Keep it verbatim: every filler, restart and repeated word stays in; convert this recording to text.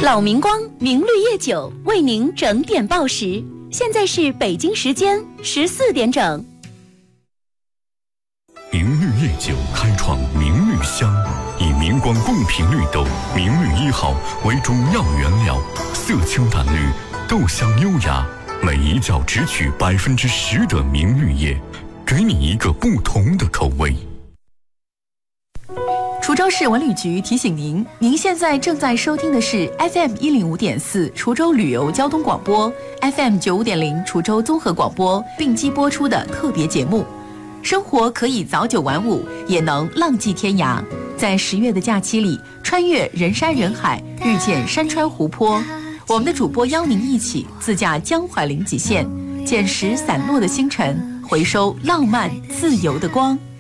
老明光明绿叶酒为您整点报时，现在是北京时间十四点整。 明绿叶酒开创明绿香，以明光贡品绿豆明绿一号为中药原料，色清淡绿，豆香优雅，每一角只取百分之十的明绿叶，给你一个不同的口味。 滁州市文旅局提醒您，您现在正在收听的是 F M 一零五点四滁州旅游交通广播 ，F M 九五点零滁州综合广播并机播出的特别节目。生活可以早九晚五，也能浪迹天涯。在十月的假期里，穿越人山人海，遇见山川湖泊。我们的主播邀您一起自驾江淮临济县，捡拾散落的星辰，回收浪漫自由的光。